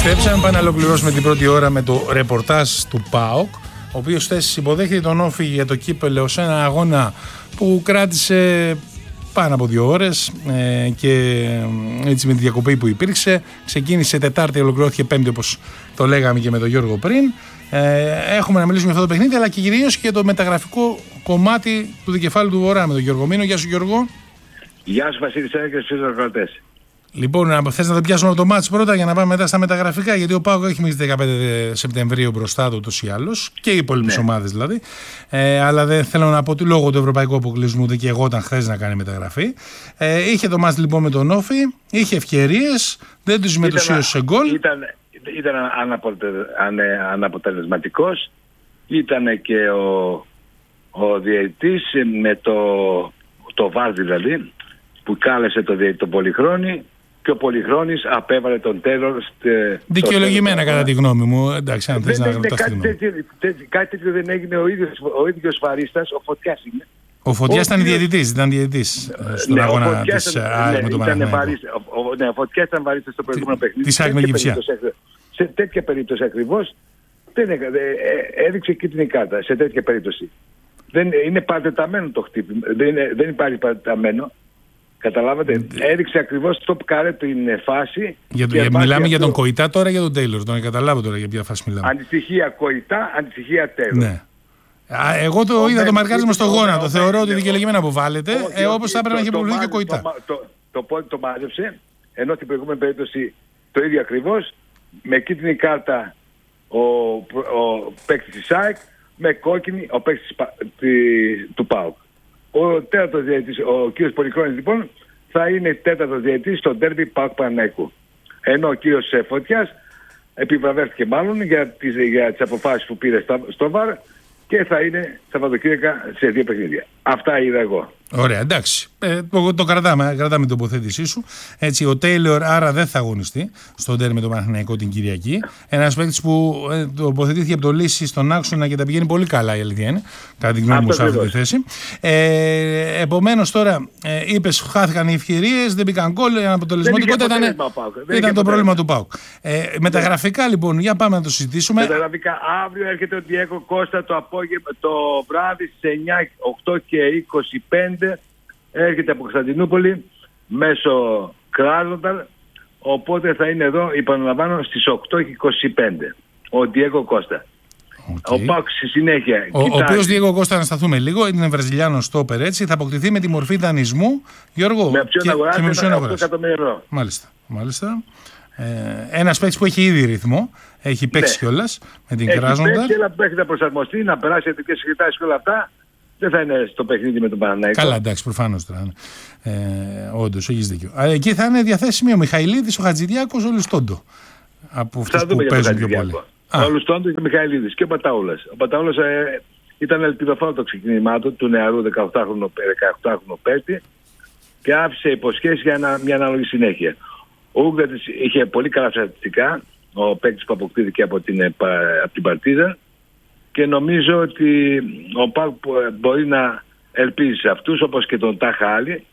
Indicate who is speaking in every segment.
Speaker 1: Επιστρέψαμε, πάμε να ολοκληρώσουμε την πρώτη ώρα με το ρεπορτάζ του ΠΑΟΚ, ο οποίος θες υποδέχεται τον Όφη για το κύπελλο σε ένα αγώνα που κράτησε πάνω από 2 ώρες και έτσι με τη διακοπή που υπήρξε. Ξεκίνησε Τετάρτη, ολοκληρώθηκε Πέμπτη, όπως το λέγαμε και με τον Γιώργο πριν. Έχουμε να μιλήσουμε για αυτό το παιχνίδι, αλλά και κυρίως και το μεταγραφικό κομμάτι του δικεφάλου του Βορρά με τον Γιώργο Μήνο. Γεια σου, Γιώργο.
Speaker 2: Γεια σου, Βασίλη Σέρα και στους ακροατές.
Speaker 1: Λοιπόν, θες να το πιάσουμε από το μάτς πρώτα για να πάμε μετά στα μεταγραφικά, γιατί ο ΠΑΟΚ έχει μείνει 15 Σεπτεμβρίου μπροστά του ούτως ή άλλως, και οι υπόλοιπες ομάδες δηλαδή. Αλλά δεν θέλω να πω ότι λόγω του ευρωπαϊκού αποκλεισμού δεν δικαιωόταν χθες να κάνει μεταγραφή. Είχε το μάτς λοιπόν με τον Όφη, είχε ευκαιρίες, δεν τους μετουσίωσε σε γκολ.
Speaker 2: Ήταν αναποτελεσματικός, ήταν και ο διαιτητής με το βάρ δηλαδή, που κάλεσε τον Πολυχρόνη, και ο Πολυχρόνης απέβαλε τον Τέιλορ.
Speaker 1: Δικαιολογημένα κατά τη γνώμη μου. Εντάξει, αν θες να ρωτάς τη γνώμη.
Speaker 2: Κάτι τέτοιο δεν έγινε. Ο ίδιος βαρίστας, ο Φωτιάς είναι.
Speaker 1: Ο Φωτιάς ήταν διαιτητής, στον αγώνα της ΑΕΚ με τον Παναθηναϊκό.
Speaker 2: Ναι, ο Φωτιάς ήταν βαρίστας στο προηγούμενο παιχνίδι.
Speaker 1: Της ΑΕΚ με Κυψιά.
Speaker 2: Σε τέτοια περίπτωση ακριβώς έδειξε κίτρινη κάρτα. Σε τέτοια περίπτωση. Είναι παρατεταμένο το χτύπημα. Δεν υπάρχει παρατεταμένο. Καταλάβατε, έδειξε ακριβώς το κάρε την φάση.
Speaker 1: Μιλάμε για τον Κοϊτά τώρα, για τον Τέιλορ. Τον καταλάβω τώρα για ποια φάση μιλάμε.
Speaker 2: Αντιστοιχεία Κοϊτά, αντιστοιχεία Τέιλορ.
Speaker 1: Ναι. Εγώ το είδα το μαρκάρισμα στο γόνατο. Θεωρώ ότι δικαιολογημένα αποβάλλεται, όπως θα έπρεπε να έχει υποβληθεί και ο Κοϊτά.
Speaker 2: Το πόδι το μάζεψε, ενώ στην προηγούμενη περίπτωση το ίδιο ακριβώς. Με κίτρινη κάρτα ο παίκτης της ΑΕΚ, με κόκκινη ο παίκτης του ΠΑΟΚ. Ο τέταρτος διαιτητής, ο κύριος Πολυχρόνης λοιπόν, θα είναι τέταρτος διαιτητής στο ντέρμπι ΠΑΟΚ Παναθηναϊκού. Ενώ ο κύριος Φωτιάς επιβραβεύτηκε μάλλον για τις αποφάσεις που πήρε στο ΒΑΡ και θα είναι Σαββατοκύριακα σε 2 παιχνίδια. Αυτά είδα εγώ.
Speaker 1: Ωραία, εντάξει. Το κρατάμε την τοποθέτησή σου. Έτσι, ο Τέιλορ άρα δεν θα αγωνιστεί στον ντέρμπι με τον Παναθηναϊκό την Κυριακή. Ένας παίκτης που τοποθετήθηκε από το Λύση στον άξονα και τα πηγαίνει πολύ καλά, η αλήθεια είναι. Κατά την γνώμη μου, σε αυτή τη θέση. Επομένως, τώρα είπες, χάθηκαν οι ευκαιρίες, δεν μπήκαν γκολ, η αναποτελεσματικότητα ήταν το πρόβλημα του ΠΑΟΚ. Μεταγραφικά λοιπόν, για πάμε να το συζητήσουμε.
Speaker 2: Μεταγραφικά, αύριο έρχεται ο Διέγκο Κώστα το βράδυ στις 9, 8 και 25. Έρχεται από Κωνσταντινούπολη μέσω Κράζονταρ, οπότε θα είναι εδώ, επαναλαμβάνω, στις 8 και 25 ο Διέγκο Κώστα. Ο ΠΑΟΚ στη συνέχεια.
Speaker 1: Ο οποίος Διέγκο Κώστα, να σταθούμε λίγο, είναι Βραζιλιάνος στόπερ, έτσι, θα αποκτηθεί με τη μορφή δανεισμού, Γιώργο,
Speaker 2: με option αγοράς 8 εκατομμύρια ευρώ.
Speaker 1: Μάλιστα. Ένας παίκτης που έχει ήδη ρυθμό, έχει παίξει κιόλας με την Κράζονταρ. Έχει παίξει,
Speaker 2: αλλά που έχει να προσαρμοστεί, να περάσει ειδικές εξετάσεις και όλα αυτά. Δεν θα είναι στο παιχνίδι με τον Παναθηναϊκό.
Speaker 1: Καλά, εντάξει, προφανώς τώρα. Όντως, έχεις δίκιο. Εκεί θα είναι διαθέσιμοι ο Μιχαηλίδης, ο Χατζηδιάκος, ο Λουστόντο. Από αυτούς που παίζουν πιο πολύ.
Speaker 2: Ο Λουστόντο και ο Μιχαηλίδης και ο Παταούλας. Ο Παταούλας ήταν ελπιδοφόρο το ξεκίνημά του νεαρού 18χρονου παίκτη, και άφησε υποσχέσεις για μια ανάλογη συνέχεια. Ο Ούγκρατης είχε πολύ καλά στατιστικά, ο παίκτης που αποκτήθηκε από την Παρτίζαν. Και νομίζω ότι ο ΠΑΟΚ μπορεί να ελπίζει σε αυτούς, όπως και τον Τάχα Άλλη.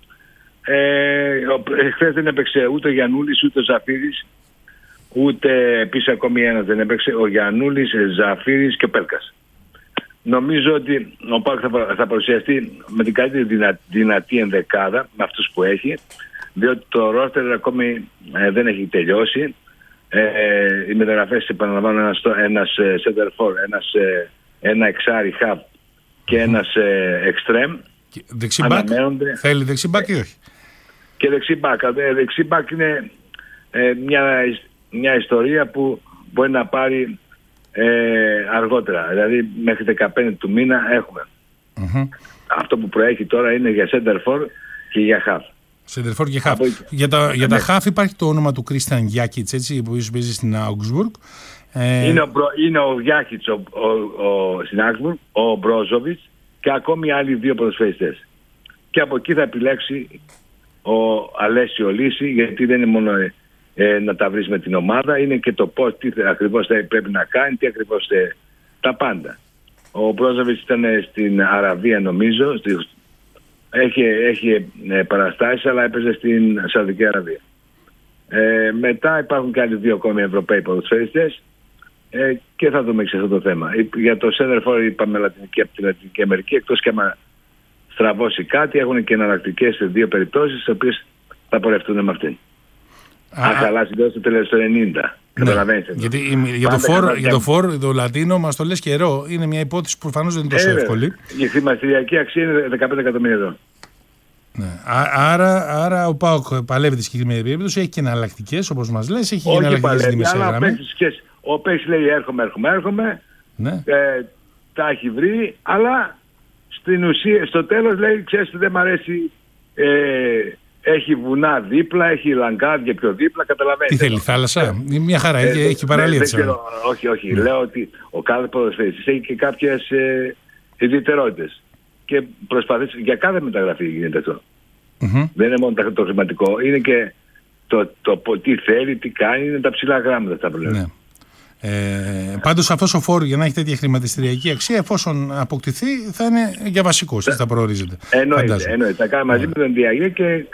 Speaker 2: Χθες δεν έπαιξε ούτε ο Γιαννούλης ούτε ο Ζαφύρης, ούτε επίσης ακόμη ένας δεν έπαιξε, ο Γιαννούλης, Ζαφύρης και ο Πέλκας. Νομίζω ότι ο ΠΑΟΚ θα παρουσιαστεί με την καλύτερη δυνατή ενδεκάδα, με αυτούς που έχει, διότι το ρόστερ ακόμη δεν έχει τελειώσει. Οι μεταγραφές, επαναλαμβάνω, ένας center for, ένα εξάρι half και ένας extreme.
Speaker 1: Δεξιμπάκ, θέλει δεξιμπάκ ή όχι?
Speaker 2: Και δεξιμπάκ είναι μια ιστορία που μπορεί να πάρει αργότερα, δηλαδή μέχρι 15 του μήνα έχουμε. Αυτό που προέχει τώρα είναι για center for και για half.
Speaker 1: Σεντερφόρ και χαφ. Για τα χαφ υπάρχει το όνομα του Κρίστιαν Γιάκιτς, έτσι, που ίσως παίζει στην Augsburg.
Speaker 2: Είναι ο Γιάκιτς στην Augsburg, ο Μπρόζοβιτς και ακόμη άλλοι 2 ποδοσφαιριστές. Και από εκεί θα επιλέξει ο Αλέσιο Λύση, γιατί δεν είναι μόνο να τα βρεις με την ομάδα, είναι και το πώς, τι ακριβώς πρέπει να κάνει, τι ακριβώς τα πάντα. Ο Μπρόζοβιτς ήταν στην Αραβία, νομίζω, έχει παραστάσεις, αλλά έπαιζε στην Σαουδική Αραβία. Μετά υπάρχουν και άλλοι 2 ακόμη Ευρωπαίοι ποδοσφαιριστές και θα δούμε σε αυτό το θέμα. Για το Σέντερφορ είπαμε από τη Λατινική Αμερική, εκτός και άμα στραβώσει κάτι, έχουν και εναλλακτικές σε 2 περιπτώσεις, τις οποίες θα πορευτούν με αυτήν. Αν χαλάσει το τελευταίο 90.
Speaker 1: Ναι. Γιατί για το φόρ, το Λατίνο, μας το λες καιρό, είναι μια υπόθεση που προφανώς δεν είναι τόσο εύκολη.
Speaker 2: Η χρηματιστηριακή αξία είναι 15 εκατομμύρια ευρώ.
Speaker 1: Ναι. Άρα ο ΠΑΟΚ παλεύει τη συγκεκριμένη περίπτωση, έχει και εναλλακτικές, όπως μας λες, έχει και εναλλακτικές στη μεσαία γραμμή.
Speaker 2: Ο παίκτης λέει έρχομαι,
Speaker 1: ναι.
Speaker 2: Τα έχει βρει, αλλά στην ουσία, στο τέλος λέει, ξέρεις τι δεν μ' αρέσει, έχει βουνά δίπλα, έχει λαγκάδια πιο δίπλα, καταλαβαίνετε.
Speaker 1: Τι θέλει, θάλασσα, μια χαρά, έχει παραλία.
Speaker 2: Όχι, λέω ότι ο κάθε ποδοσφαιριστής έχει και κάποιες ιδιαιτερότητες. Και προσπαθείς, για κάθε μεταγραφή γίνεται αυτό. Δεν είναι μόνο το χρηματικό, είναι και το τι θέλει, τι κάνει, είναι τα ψηλά γράμματα τα προβλήματα. Ναι.
Speaker 1: Πάντως αυτός ο φόρος για να έχει τέτοια χρηματιστηριακή αξία, εφόσον αποκτηθεί, θα είναι για βασικός, έτσι θα προορίζεται.
Speaker 2: Εννοείται. Θα κάνει μαζί με τον Διαγέ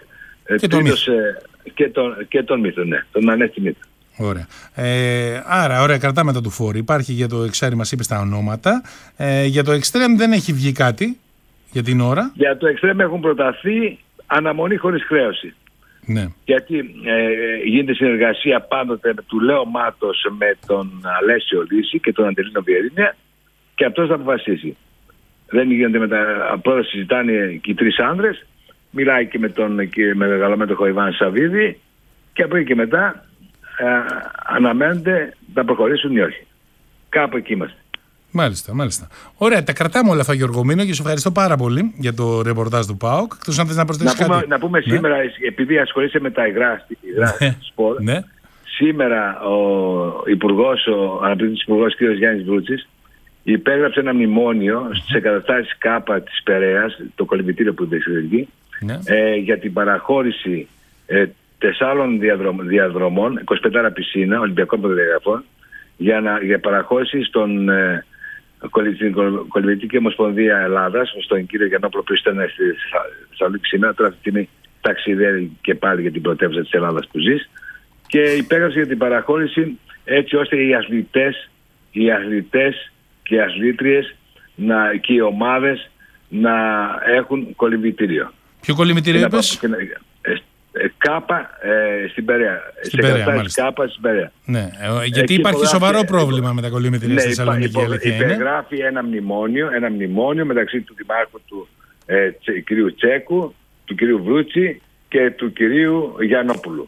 Speaker 2: και τον Μύθο, ναι, τον Ανέστη Μύθο.
Speaker 1: Ωραία. Άρα, κρατάμε τα του φόρου. Υπάρχει για το εξάρι, μας είπες τα ονόματα. Για το εξτρέμ δεν έχει βγει κάτι για την ώρα.
Speaker 2: Για το εξτρέμ έχουν προταθεί αναμονή χωρίς χρέωση.
Speaker 1: Ναι.
Speaker 2: Γιατί γίνεται συνεργασία πάντοτε του Λέο Μάτος με τον Αλέσιο Λύση και τον Αντελίνο Βιερίνια και αυτός θα αποφασίσει. Δεν γίνεται πρώτα συζητάνε και οι 3 άνδρες, μιλάει και με τον μεγαλομέτωχο Ιβάν Σαββίδη και από εκεί και μετά αναμένονται να προχωρήσουν ή όχι. Κάπου εκεί είμαστε.
Speaker 1: Μάλιστα. Ωραία, τα κρατάμε όλα αυτά, Γιώργο Μήνο, και σου ευχαριστώ πάρα πολύ για το ρεπορτάζ του ΠΑΟΚ. Εκτός αν θες να προσθέσεις κάτι.
Speaker 2: Να πούμε σήμερα, επειδή ασχολείσαι με τα υγρά σπορ, σήμερα ο αναπληρωτής υπουργός κ. Γιάννης Βρούτσης υπέγραψε ένα μνημόνιο στις εγκαταστάσεις ΚΑΠΑ της Περαίας, το κολυμβητήριο που είναι για την παραχώρηση 4 διαδρομών, 25 πισίνα, Ολυμπιακών προδιαγραφών, για παραχώρηση στην Κολυμβητική Ομοσπονδία Ελλάδας, στον κύριο Γιαννόπουλο που ήταν στη Θεσσαλονίκη σήμερα, τώρα αυτή την ταξιδεύει και πάλι για την πρωτεύουσα της Ελλάδας που ζεις, και υπέγραψε για την παραχώρηση έτσι ώστε οι αθλητές και οι αθλήτριες και οι ομάδες να έχουν κολυμβητήριο.
Speaker 1: Ποιο κολυμβητήριο είπες?
Speaker 2: Κάπα στην Περαία. Κάπα στην Περαία.
Speaker 1: Ναι, γιατί υπάρχει σοβαρό πρόβλημα με τα κολυμβητήρια στη Θεσσαλονίκη.
Speaker 2: Υπεγράφει ένα μνημόνιο μεταξύ του Δημάρχου του κυρίου Τσέκου, του κυρίου Βρούτσι και του κυρίου Γιαννόπουλου.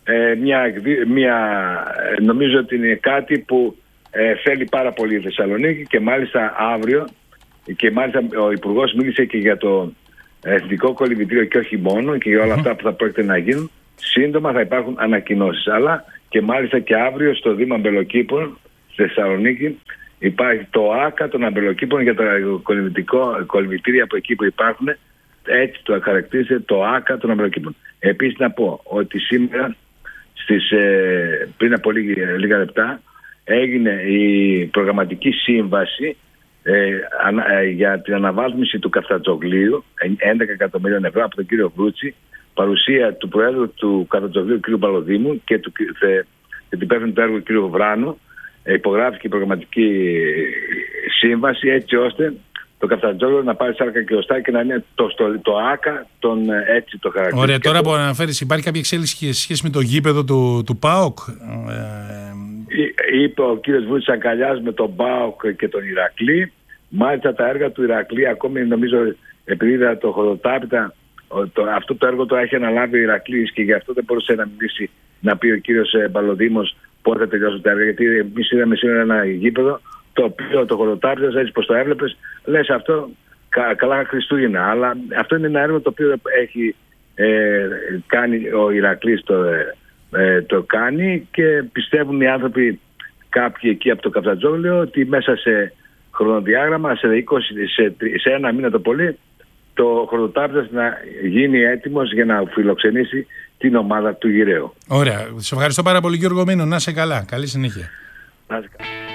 Speaker 2: Νομίζω ότι είναι κάτι που θέλει πάρα πολύ η Θεσσαλονίκη και μάλιστα αύριο, και μάλιστα ο Υπουργός μίλησε και για το Εθνικό Κολυμβητήριο και όχι μόνο, και για όλα αυτά που θα πρόκειται να γίνουν. Σύντομα θα υπάρχουν ανακοινώσεις. Αλλά και μάλιστα και αύριο στο Δήμο Αμπελοκήπων στη Θεσσαλονίκη υπάρχει το ΆΚΑ των Αμπελοκήπων για τα κολυμβητήρια από εκεί που υπάρχουν. Έτσι το χαρακτηρίζεται το ΆΚΑ των Αμπελοκήπων. Επίσης να πω ότι σήμερα πριν από λίγα λεπτά έγινε η προγραμματική σύμβαση για την αναβάθμιση του Καφτατζογλίου, 11 εκατομμυρίων ευρώ από τον κύριο Βρούτσι, παρουσία του Προέδρου του Καφτατζογλίου κ. Μπαλωδήμου και του υπεύθυνου του έργου κ. Βράνου. Υπογράφηκε η προγραμματική σύμβαση έτσι ώστε το Καφτατζόγλιο να πάρει σάρκα και οστά και να είναι το ΆΚΑ έτσι το χαρακτήρα.
Speaker 1: Ωραία, τώρα που αναφέρεις, υπάρχει κάποια εξέλιξη σε σχέση με το γήπεδο του ΠΑΟΚ?
Speaker 2: Είπε ο κύριος Βούτσης, αγκαλιάζουμε τον ΠΑΟΚ και τον Ηρακλή. Μάλιστα τα έργα του Ηρακλή, ακόμη νομίζω, επειδή είδα το χοροτάπητα, αυτό το έργο το έχει αναλάβει ο Ηρακλής και γι' αυτό δεν μπορούσε να μιλήσει, να πει ο κύριος Μπαλωδήμος πότε θα τελειώσουν τα έργα. Γιατί εμείς είδαμε σήμερα ένα γήπεδο το οποίο το χοροτάπητα, έτσι πως το έβλεπες, λες αυτό καλά Χριστούγεννα. Αλλά αυτό είναι ένα έργο το οποίο έχει κάνει ο Ηρακλής, το κάνει, και πιστεύουν οι άνθρωποι κάποιοι εκεί από το Καφτατζόγλιο ότι μέσα σε χρονοδιάγραμμα, σε ένα μήνα το πολύ, το χορτοτάπητας να γίνει έτοιμος για να φιλοξενήσει την ομάδα του Γυραίου.
Speaker 1: Ωραία. Σε ευχαριστώ πάρα πολύ, Γιώργο Μήνο. Να είσαι καλά. Καλή συνέχεια.
Speaker 2: Να είσαι καλά.